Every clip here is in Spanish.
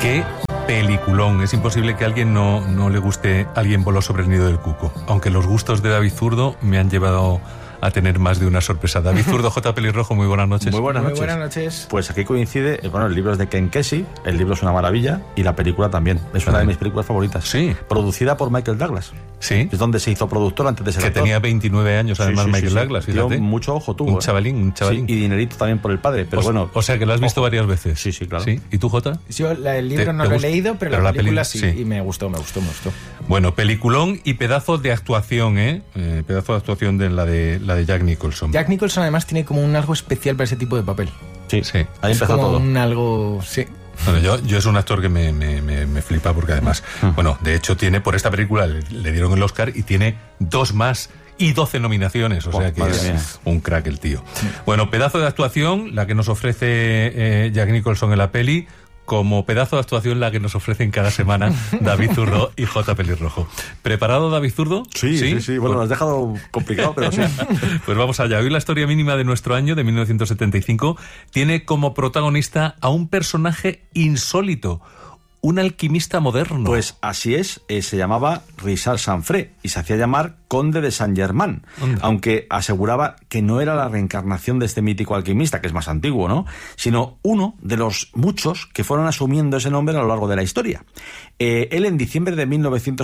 Qué peliculón. Es imposible que a alguien no le guste Alguien voló sobre el nido del cuco. Aunque los gustos de David Zurdo me han llevado a tener más de una sorpresa. David Zurdo, J. Pelirrojo, muy buenas noches. Muy buenas noches. Pues aquí coincide, bueno, el libro es de Ken Kesey, el libro es una maravilla y la película también. Es una de mis películas favoritas. Sí. Producida por Michael Douglas. Sí. Es donde se hizo productor antes de ser que actor. Tenía 29 años, además, Michael Douglas, fíjate. Tío, mucho ojo tuvo. Un chavalín. Sí, y dinerito también por el padre, pero bueno. O sea, que lo has visto varias veces. Sí, claro. ¿Sí? ¿Y tú, Jota? Yo el libro no lo he leído, pero la película sí. Y me gustó. Bueno, peliculón y pedazo de actuación, pedazo de actuación de la de Jack Nicholson. Jack Nicholson además tiene como un algo especial para ese tipo de papel. Sí. Ahí empezó todo. Sí. Bueno, yo es un actor que me flipa porque además, bueno, de hecho tiene, por esta película le dieron el Oscar y tiene 2 más y 12 nominaciones, o sea que es un crack el tío. Bueno, pedazo de actuación, la que nos ofrece Jack Nicholson en la peli, como pedazo de actuación la que nos ofrecen cada semana David Zurdo y J. Pelirrojo. ¿Preparado, David Zurdo? Sí. Bueno, lo has dejado complicado, pero sí. Pues vamos allá. Hoy la historia mínima de nuestro año, de 1975, tiene como protagonista a un personaje insólito, un alquimista moderno. Pues así es, se llamaba Richard Sanfré y se hacía llamar Conde de Saint-Germain, aunque aseguraba que no era la reencarnación de este mítico alquimista, que es más antiguo, ¿no? Sino uno de los muchos que fueron asumiendo ese nombre a lo largo de la historia. Él en diciembre de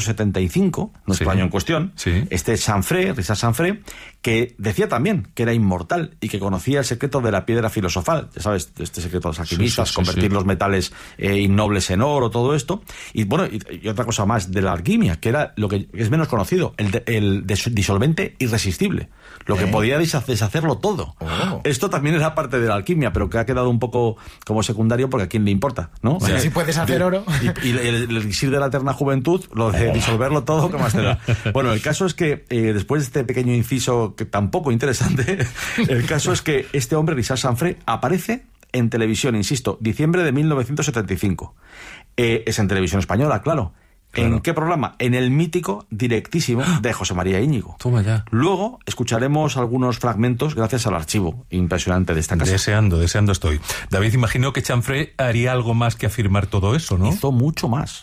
1975, nuestro año en cuestión, este Sanfré, Richard Sanfré, que decía también que era inmortal y que conocía el secreto de la piedra filosofal, ya sabes, este secreto de los alquimistas, convertir los metales innobles en oro, todo esto, y bueno, y otra cosa más de la alquimia, que era lo que es menos conocido, el disolvente irresistible, lo que podía deshacerlo todo. Esto también era parte de la alquimia, pero que ha quedado un poco como secundario porque a quién le importa, ¿no? Sí, si puedes hacer oro. Y el elixir de la eterna juventud, lo de disolverlo todo, ¿qué más te da? Bueno, el caso es que, después de este pequeño inciso que tampoco interesante, el caso es que este hombre, Richard Sanfré, aparece en televisión, insisto, diciembre de 1975. Es en televisión española, claro. ¿En qué programa? En el mítico Directísimo de José María Íñigo. Toma ya. Luego escucharemos algunos fragmentos gracias al archivo impresionante de esta casa. Deseando estoy. David, imagino que Sanfré haría algo más que afirmar todo eso, ¿no? Hizo mucho más.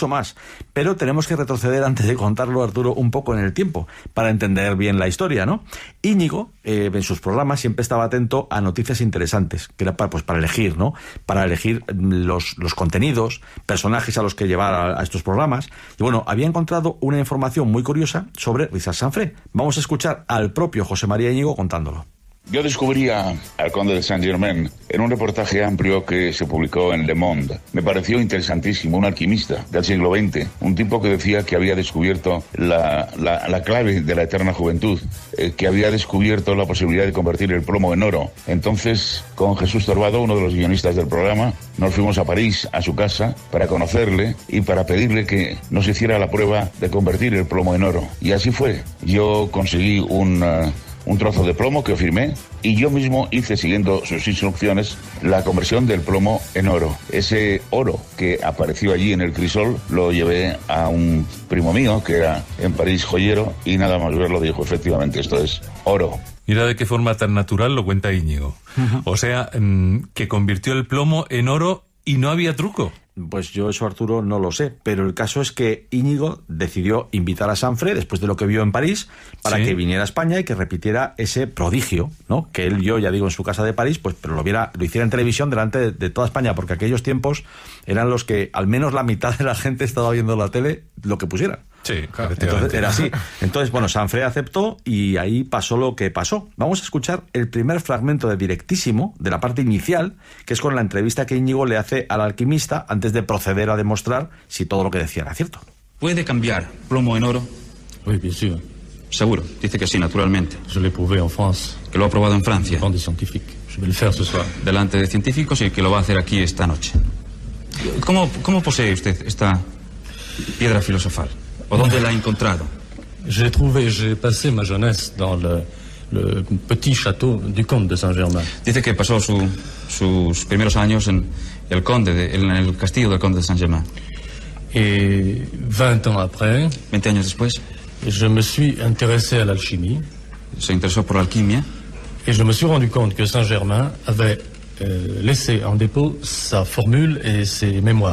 Pero tenemos que retroceder antes de contarlo, Arturo, un poco en el tiempo, para entender bien la historia, ¿no? Íñigo, en sus programas, siempre estaba atento a noticias interesantes, que era para elegir, ¿no? Para elegir los contenidos, personajes a los que llevar a estos programas. Y bueno, había encontrado una información muy curiosa sobre Richard Sanfré. Vamos a escuchar al propio José María Íñigo contándolo. Yo descubrí al Conde de Saint-Germain en un reportaje amplio que se publicó en Le Monde. Me pareció interesantísimo, un alquimista del siglo XX, un tipo que decía que había descubierto la clave de la eterna juventud, que había descubierto la posibilidad de convertir el plomo en oro. Entonces, con Jesús Torbado, uno de los guionistas del programa, nos fuimos a París, a su casa, para conocerle y para pedirle que nos hiciera la prueba de convertir el plomo en oro. Y así fue. Yo conseguí un trozo de plomo que firmé y yo mismo hice, siguiendo sus instrucciones, la conversión del plomo en oro. Ese oro que apareció allí en el crisol lo llevé a un primo mío que era en París joyero y nada más verlo dijo, efectivamente, esto es oro. Mira de qué forma tan natural lo cuenta Íñigo. O sea, que convirtió el plomo en oro y no había truco. Pues yo eso, Arturo, no lo sé, pero el caso es que Íñigo decidió invitar a Sanfré, después de lo que vio en París, para que viniera a España y que repitiera ese prodigio, ¿no? Que él, ya digo, en su casa de París, pues pero lo hiciera en televisión delante de toda España, porque aquellos tiempos eran los que al menos la mitad de la gente estaba viendo la tele lo que pusieran. Sí, claro. Entonces era así. Entonces, bueno, Sanfré aceptó y ahí pasó lo que pasó. Vamos a escuchar el primer fragmento de Directísimo, de la parte inicial, que es con la entrevista que Íñigo le hace al alquimista antes de proceder a demostrar si todo lo que decía era cierto. ¿Puede cambiar plomo en oro? Oui, bien sûr. Seguro, dice que sí, naturalmente. Je l'ai prouvé en France. Que lo ha probado en Francia. Devant des scientifiques. Je vais le faire ce soir. Delante de científicos y que lo va a hacer aquí esta noche. ¿Cómo posee usted esta piedra filosofal? ¿O dónde la ha encontrado? J'ai passé ma jeunesse dans le petit château du comte de Saint-Germain. Dice que pasó sus primeros años en el castillo del conde de Saint-Germain. Et 20 ans après, 20 años después, je me suis intéressé à l'alchimie. Se interesó por la alquimia. Et je me suis rendu compte que Saint-Germain avait laissé en dépôt sa formule et ses mémoires.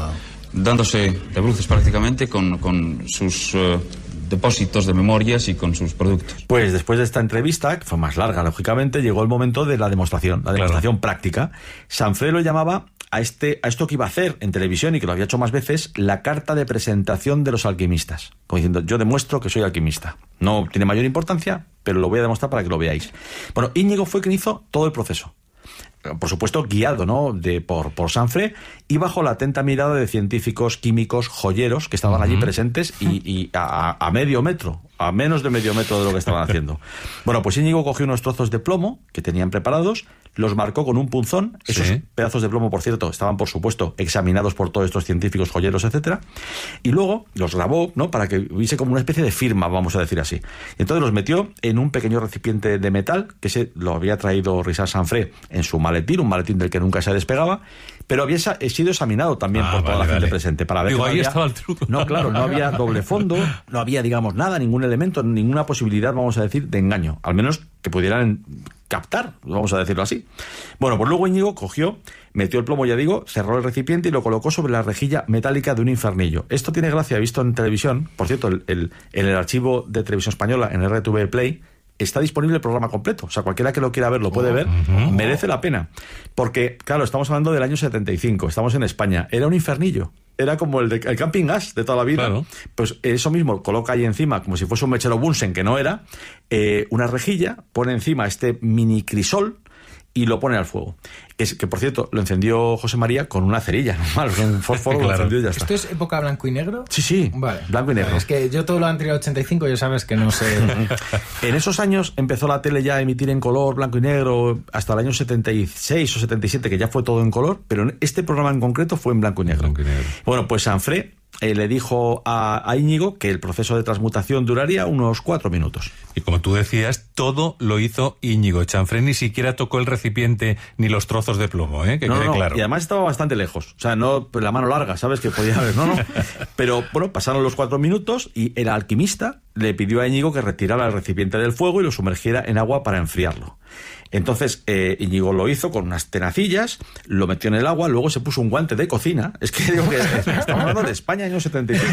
dándose de bruces prácticamente con sus depósitos de memorias y con sus productos. Pues después de esta entrevista, que fue más larga, lógicamente, llegó el momento de la demostración práctica. Sanfré lo llamaba a esto que iba a hacer en televisión y que lo había hecho más veces, la carta de presentación de los alquimistas. Como diciendo, yo demuestro que soy alquimista. No tiene mayor importancia, pero lo voy a demostrar para que lo veáis. Bueno, Íñigo fue quien hizo todo el proceso. Por supuesto, guiado, ¿no?, por Sanfré, y bajo la atenta mirada de científicos, químicos, joyeros que estaban allí presentes y a medio metro, a menos de medio metro de lo que estaban haciendo. Bueno, pues Íñigo cogió unos trozos de plomo que tenían preparados, los marcó con un punzón. Esos pedazos de plomo, por cierto, estaban, por supuesto, examinados por todos estos científicos, joyeros, etcétera, y luego los grabó, ¿no?, para que hubiese como una especie de firma, vamos a decir así. Entonces los metió en un pequeño recipiente de metal, que lo había traído Richard Sanfré en su maletín, un maletín del que nunca se despegaba, pero había sido examinado también por toda la gente presente para ver que ahí estaba el truco. No, claro, no había doble fondo, no había, digamos, nada, ningún elemento, ninguna posibilidad, vamos a decir, de engaño, al menos que pudieran captar, vamos a decirlo así. Bueno, pues luego Íñigo cogió, metió el plomo, ya digo, cerró el recipiente y lo colocó sobre la rejilla metálica de un infernillo. Esto tiene gracia, visto en televisión. Por cierto, en el archivo de Televisión Española, en RTV Play, está disponible el programa completo. O sea, cualquiera que lo quiera ver lo puede ver. Merece la pena. Porque, claro, estamos hablando del año 75, estamos en España. Era un infernillo. Era como el camping gas de toda la vida. Claro. Pues eso mismo, coloca ahí encima, como si fuese un mechero Bunsen, que no era, una rejilla, pone encima este mini crisol y lo pone al fuego. Que por cierto, lo encendió José María con una cerilla normal, con un fósforo. Claro. Lo encendió y ya está. ¿Esto es época blanco y negro? Sí, vale. Blanco y negro. Es que yo todo lo anterior al 85 ya sabes que no sé. En esos años empezó la tele ya a emitir en color, blanco y negro, hasta el año 76 o 77, que ya fue todo en color, pero este programa en concreto fue en blanco y negro. Blanco y negro. Bueno, pues Sanfré le dijo a Íñigo que el proceso de transmutación duraría unos 4 minutos. Y como tú decías, todo lo hizo Íñigo. Sanfré ni siquiera tocó el recipiente ni los trozos de plomo, que quede claro. Y además estaba bastante lejos. O sea, no la mano larga, ¿sabes? Que podía haber, no. Pero bueno, pasaron los 4 minutos y el alquimista le pidió a Íñigo que retirara el recipiente del fuego y lo sumergiera en agua para enfriarlo. Entonces Íñigo lo hizo con unas tenacillas, lo metió en el agua, luego se puso un guante de cocina, es que digo que estamos hablando de España año 75,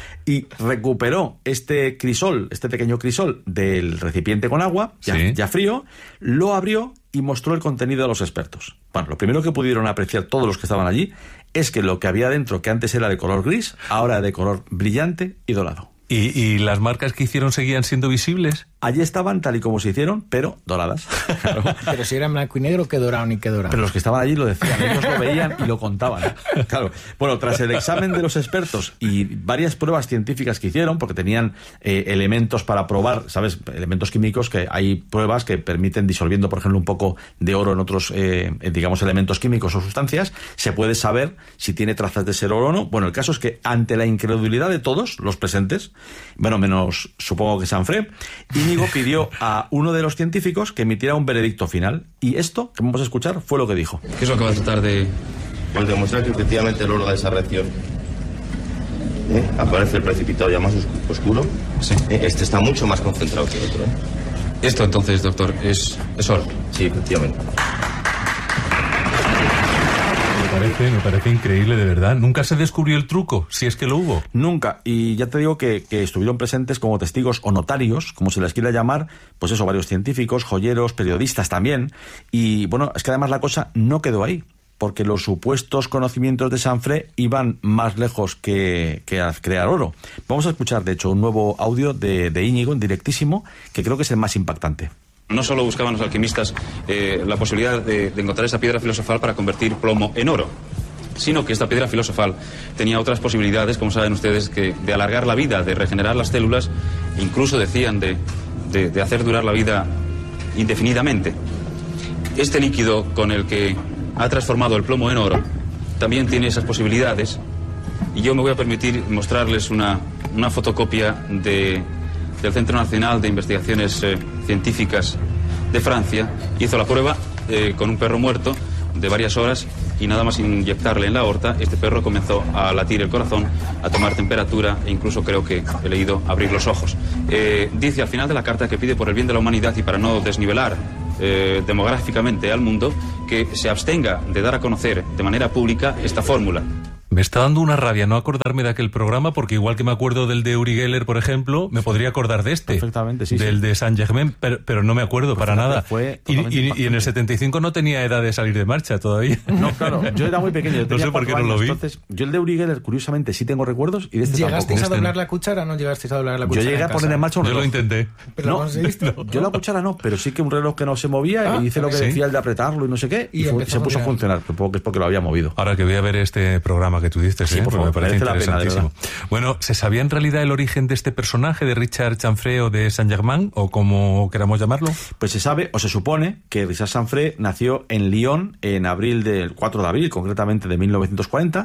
y recuperó este crisol, este pequeño crisol del recipiente con agua, ya frío, lo abrió y mostró el contenido a los expertos. Bueno, lo primero que pudieron apreciar todos los que estaban allí es que lo que había dentro, que antes era de color gris, ahora de color brillante y dorado. ¿Y las marcas que hicieron seguían siendo visibles? Allí estaban tal y como se hicieron, pero doradas. Claro. Pero si era en blanco y negro, ¿qué dorado ni qué dorado? Pero los que estaban allí lo decían, ellos lo veían y lo contaban. Claro. Bueno, tras el examen de los expertos y varias pruebas científicas que hicieron, porque tenían elementos para probar, ¿sabes? Elementos químicos, que hay pruebas que permiten, disolviendo, por ejemplo, un poco de oro en otros, digamos, elementos químicos o sustancias, se puede saber si tiene trazas de ser oro o no. Bueno, el caso es que ante la incredulidad de todos los presentes, bueno, menos supongo que Sanfré, Íñigo pidió a uno de los científicos que emitiera un veredicto final. Y esto que vamos a escuchar fue lo que dijo. ¿Qué es lo que va a tratar de...? Pues demostrar que efectivamente el oro da esa reacción. Aparece el precipitado ya más oscuro. Sí. Este está mucho más concentrado que el otro. Esto entonces, doctor, es oro. Sí, efectivamente. Me parece increíble, de verdad. ¿Nunca se descubrió el truco, si es que lo hubo? Nunca. Y ya te digo que estuvieron presentes como testigos o notarios, como se les quiera llamar, pues eso, varios científicos, joyeros, periodistas también. Y bueno, es que además la cosa no quedó ahí, porque los supuestos conocimientos de Sanfré iban más lejos que a crear oro. Vamos a escuchar, de hecho, un nuevo audio de Íñigo, en directísimo, que creo que es el más impactante. No solo buscaban los alquimistas la posibilidad de encontrar esa piedra filosofal para convertir plomo en oro, sino que esta piedra filosofal tenía otras posibilidades, como saben ustedes, que de alargar la vida, de regenerar las células, incluso decían de hacer durar la vida indefinidamente. Este líquido con el que ha transformado el plomo en oro también tiene esas posibilidades, y yo me voy a permitir mostrarles una fotocopia del Centro Nacional de Investigaciones Científicas de Francia. Hizo la prueba con un perro muerto de varias horas y nada más inyectarle en la aorta, este perro comenzó a latir el corazón, a tomar temperatura e incluso creo que he leído abrir los ojos. Dice al final de la carta que pide por el bien de la humanidad y para no desnivelar demográficamente al mundo, que se abstenga de dar a conocer de manera pública esta fórmula. Me está dando una rabia no acordarme de aquel programa, porque igual que me acuerdo del de Uri Geller, por ejemplo, me podría acordar de este. Perfectamente, sí. Del de Saint-Germain, pero no me acuerdo para nada. Y en el 75 no tenía edad de salir de marcha todavía. No, claro, yo era muy pequeño. No sé por qué no lo vi. Entonces, yo el de Uri Geller, curiosamente, sí tengo recuerdos, y de este ¿Llegasteis tampoco. a doblar la cuchara o no llegasteis a doblar la cuchara? Yo llegué a poner en marcha un reloj. Yo lo intenté. ¿Pero lo conseguiste? Yo la cuchara no, pero sí que un reloj que no se movía, y hice lo que decía el de apretarlo y no sé qué, y se puso a funcionar. Supongo que es porque lo había movido. Ahora que voy a ver este programa que tú diste, sí, por favor, me parece interesantísimo. Pena, bueno, ¿se sabía en realidad el origen de este personaje, de Richard Chanfrey o de Saint-Germain, o como queramos llamarlo? Pues se sabe, o se supone, que Richard Chanfrey nació en Lyon en abril del 4 de abril, concretamente de 1940.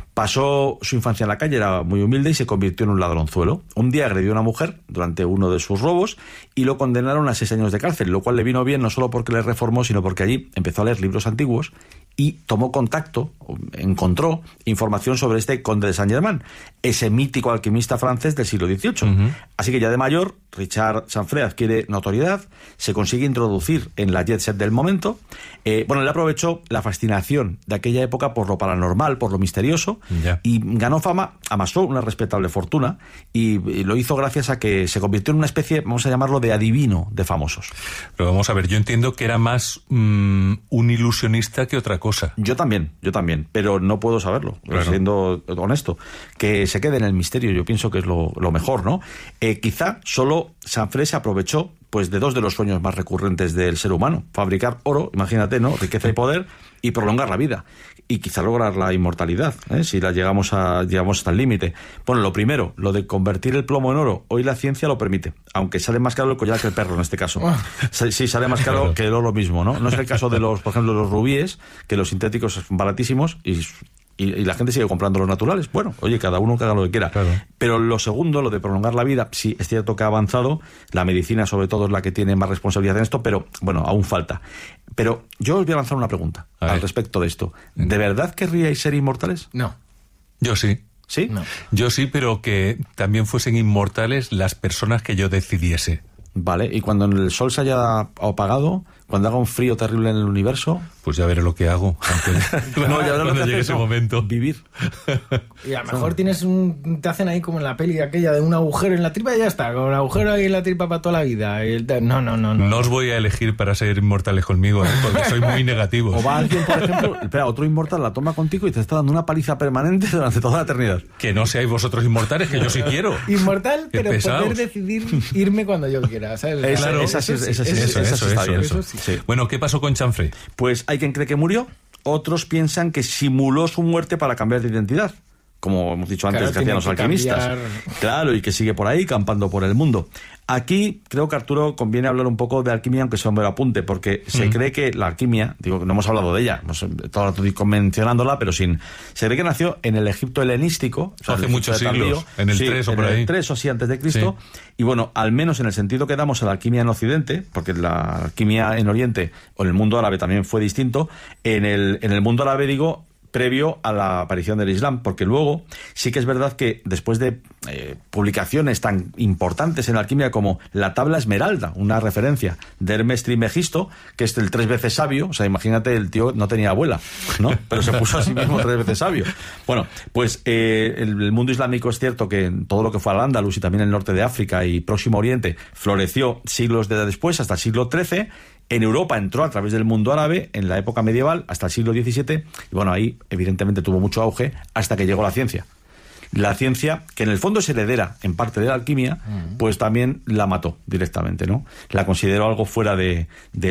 Pasó su infancia en la calle, era muy humilde y se convirtió en un ladronzuelo. Un día agredió a una mujer durante uno de sus robos y lo condenaron a 6 años de cárcel, lo cual le vino bien no solo porque le reformó, sino porque allí empezó a leer libros antiguos y tomó contacto, encontró información sobre este conde de Saint-Germain, ese mítico alquimista francés del siglo XVIII. Así que ya de mayor, Richard Chanfrey adquiere notoriedad, se consigue introducir en la jet set del momento. Bueno, él aprovechó la fascinación de aquella época por lo paranormal, por lo misterioso, y ganó fama, amasó una respetable fortuna, y lo hizo gracias a que se convirtió en una especie, vamos a llamarlo, de adivino de famosos. Pero vamos a ver, yo entiendo que era más un ilusionista que otra cosa. Yo también, pero no puedo saberlo, claro. Siendo honesto. Que se quede en el misterio, yo pienso que es lo mejor, ¿no? Quizá solo Chanfrey se aprovechó pues de 2 de los sueños más recurrentes del ser humano: fabricar oro, imagínate, ¿no? Riqueza y poder, y prolongar la vida. Y quizá lograr la inmortalidad, si la llegamos hasta el límite. Bueno, lo primero, lo de convertir el plomo en oro, hoy la ciencia lo permite, aunque sale más caro el collar que el perro en este caso. Sí, sale más caro que el oro mismo, ¿no? No es el caso de por ejemplo, los rubíes, que los sintéticos son baratísimos y la gente sigue comprando los naturales. Bueno, oye, cada uno que haga lo que quiera. Claro. Pero lo segundo, lo de prolongar la vida, sí, es cierto que ha avanzado. La medicina, sobre todo, es la que tiene más responsabilidad en esto, pero bueno, aún falta. Pero yo os voy a lanzar una pregunta al respecto de esto. ¿De verdad querríais ser inmortales? No. Yo sí. ¿Sí? No. Yo sí, pero que también fuesen inmortales las personas que yo decidiese. Vale, y cuando el sol se haya apagado, cuando haga un frío terrible en el universo, pues ya veré lo que hago. No, ya veré lo que llegue ese momento. Vivir. Y a lo mejor te hacen ahí como en la peli aquella de un agujero en la tripa y ya está, con un agujero ahí en la tripa para toda la vida. No. No os voy a elegir para ser inmortales conmigo, porque soy muy negativo. O va alguien, por ejemplo, otro inmortal la toma contigo y te está dando una paliza permanente durante toda la eternidad. Que no seáis vosotros inmortales, que yo sí quiero. Inmortal, pero poder decidir irme cuando yo quiera, ¿sabes? Claro, eso está bien. Sí. Bueno, ¿qué pasó con Chanfrey? Pues hay quien cree que murió, otros piensan que simuló su muerte para cambiar de identidad, como hemos dicho antes, que hacían los alquimistas. Claro, y que sigue por ahí campando por el mundo. Aquí creo que, Arturo, conviene hablar un poco de alquimia, aunque sea un mero apunte, porque se cree que la alquimia, digo, no hemos hablado de ella, hemos todo el rato mencionándola, pero se cree que nació en el Egipto helenístico, o sea, hace muchos siglos, en el 3 o por ahí. En el 3 o así antes de Cristo, y bueno, al menos en el sentido que damos a la alquimia en Occidente, porque la alquimia en Oriente o en el mundo árabe también fue distinto, en el mundo árabe, digo, previo a la aparición del Islam, porque luego sí que es verdad que después de publicaciones tan importantes en la alquimia como la tabla Esmeralda, una referencia de Hermes Trismegisto, que es el 3 veces sabio, o sea, imagínate, el tío no tenía abuela, ¿no? Pero se puso a sí mismo 3 veces sabio. Bueno, pues el mundo islámico es cierto que todo lo que fue Al-Ándalus y también el norte de África y Próximo Oriente floreció siglos después, hasta el siglo XIII. En Europa entró a través del mundo árabe en la época medieval hasta el siglo XVII, y bueno, ahí evidentemente tuvo mucho auge hasta que llegó la ciencia. La ciencia, que en el fondo es heredera en parte de la alquimia, pues también la mató directamente, ¿no? La consideró algo fuera de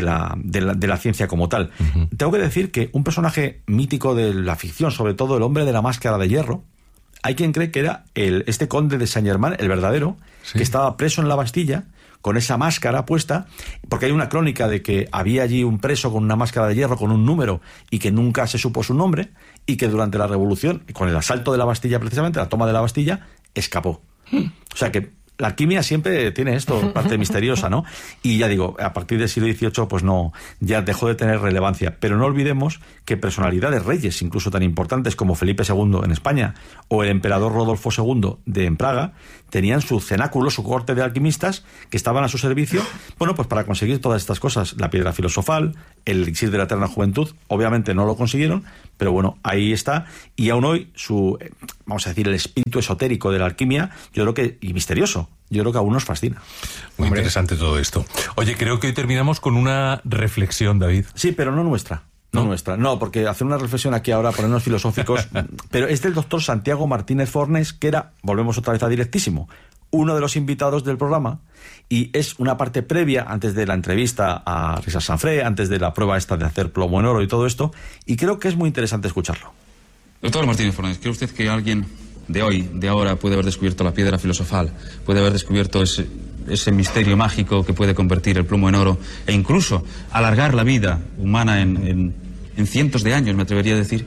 la ciencia como tal. Tengo que decir que un personaje mítico de la ficción, sobre todo el hombre de la máscara de hierro, hay quien cree que era este conde de Saint-Germain, el verdadero, que estaba preso en la Bastilla, con esa máscara puesta, porque hay una crónica de que había allí un preso con una máscara de hierro, con un número, y que nunca se supo su nombre, y que durante la Revolución, con el asalto de la Bastilla precisamente, la toma de la Bastilla, escapó. O sea que la alquimia siempre tiene esto, parte misteriosa, ¿no? Y ya digo, a partir del siglo XVIII, pues no, ya dejó de tener relevancia. Pero no olvidemos que personalidades, reyes, incluso tan importantes como Felipe II en España o el emperador Rodolfo II en Praga, tenían su cenáculo, su corte de alquimistas que estaban a su servicio, bueno, pues para conseguir todas estas cosas. La piedra filosofal, el elixir de la eterna juventud, obviamente no lo consiguieron, pero bueno, ahí está. Y aún hoy su, vamos a decir, el espíritu esotérico de la alquimia, yo creo que, y misterioso, yo creo que aún nos fascina. Muy interesante todo esto. Oye, creo que hoy terminamos con una reflexión, David. Sí, pero no nuestra. No nuestra. No, porque hacer una reflexión aquí ahora, ponernos filosóficos, pero es del doctor Santiago Martínez Fornés, que era, volvemos otra vez a Directísimo, uno de los invitados del programa, y es una parte previa, antes de la entrevista a Richard Sanfré, antes de la prueba esta de hacer plomo en oro y todo esto, y creo que es muy interesante escucharlo. Doctor Martínez Fornés, ¿cree usted que alguien de hoy, de ahora, puede haber descubierto la piedra filosofal, puede haber descubierto ese misterio mágico que puede convertir el plomo en oro e incluso alargar la vida humana en cientos de años, me atrevería a decir?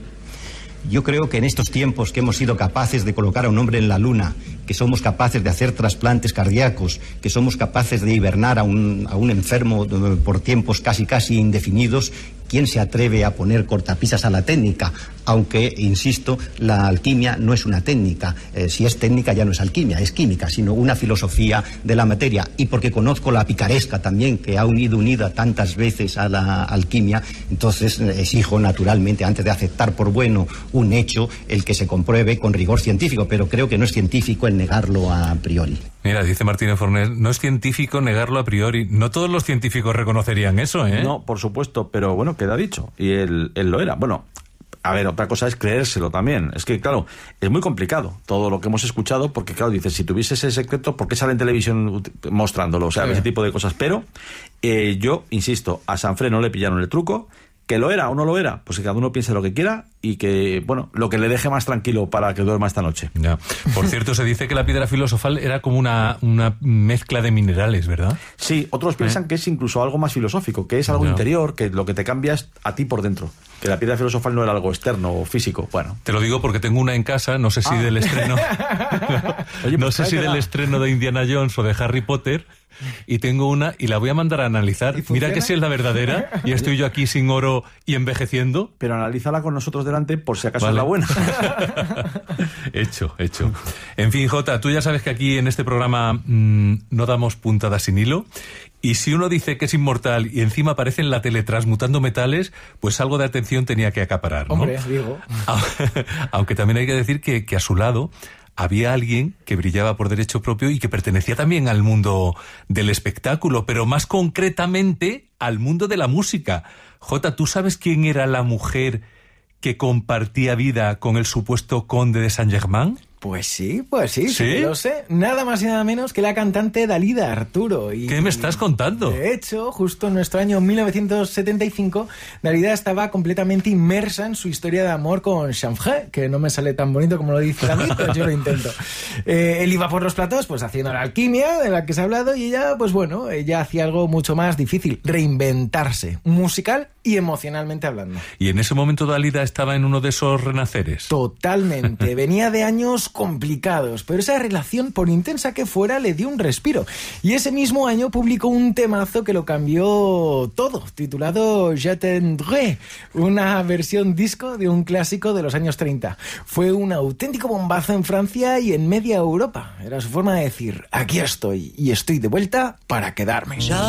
Yo creo que en estos tiempos que hemos sido capaces de colocar a un hombre en la luna, que somos capaces de hacer trasplantes cardíacos, que somos capaces de hibernar a un enfermo por tiempos casi indefinidos, ¿quién se atreve a poner cortapisas a la técnica? Aunque, insisto, la alquimia no es una técnica. Si es técnica ya no es alquimia, es química, sino una filosofía de la materia. Y porque conozco la picaresca también, que ha unida tantas veces a la alquimia, entonces exijo naturalmente, antes de aceptar por bueno un hecho, el que se compruebe con rigor científico. Pero creo que no es científico el negarlo a priori. Mira, dice Martínez Fornés, no es científico negarlo a priori. No todos los científicos reconocerían eso, ¿eh? No, por supuesto, pero bueno, queda dicho. Y él lo era. Bueno, a ver, otra cosa es creérselo también. Es que, claro, es muy complicado todo lo que hemos escuchado, porque, claro, dices, si tuviese ese secreto, ¿por qué sale en televisión mostrándolo? O sea, ese tipo de cosas. Pero yo, insisto, a Sanfré no le pillaron el truco. ¿Que lo era o no lo era? Pues que cada uno piense lo que quiera y que, bueno, lo que le deje más tranquilo para que duerma esta noche. Ya. Por cierto, se dice que la piedra filosofal era como una mezcla de minerales, ¿verdad? Sí, otros piensan que es incluso algo más filosófico, que es algo interior, que lo que te cambia es a ti por dentro. Que la piedra filosofal no era algo externo o físico. Bueno. Te lo digo porque tengo una en casa, no sé si del estreno. Oye, pues no sé si del estreno de Indiana Jones o de Harry Potter. Y tengo una y la voy a mandar a analizar. Mira que si es la verdadera y estoy yo aquí sin oro y envejeciendo. Pero analízala con nosotros delante por si acaso es la buena. Hecho. En fin, Jota, tú ya sabes que aquí en este programa no damos puntadas sin hilo. Y si uno dice que es inmortal y encima aparece en la tele transmutando metales, pues algo de atención tenía que acaparar, ¿no? Hombre, digo. Aunque también hay que decir que a su lado había alguien que brillaba por derecho propio y que pertenecía también al mundo del espectáculo, pero más concretamente al mundo de la música. Jota, ¿tú sabes quién era la mujer que compartía vida con el supuesto conde de Saint-Germain? Pues sí, ¿Sí? Lo sé. Nada más y nada menos que la cantante Dalida Arturo. ¿Qué me estás contando? De hecho, justo en nuestro año 1975, Dalida estaba completamente inmersa en su historia de amor con Sanfré, que no me sale tan bonito como lo dice David, pero yo lo intento. Él iba por los platos, pues haciendo la alquimia de la que se ha hablado, y ella, pues bueno, ella hacía algo mucho más difícil, reinventarse, musical y emocionalmente hablando. ¿Y en ese momento Dalida estaba en uno de esos renaceres? Totalmente. Venía de años complicados, pero esa relación, por intensa que fuera, le dio un respiro. Y ese mismo año publicó un temazo que lo cambió todo, titulado Je t'aimerai, una versión disco de un clásico de los años 30. Fue un auténtico bombazo en Francia y en media Europa. Era su forma de decir, aquí estoy, y estoy de vuelta para quedarme.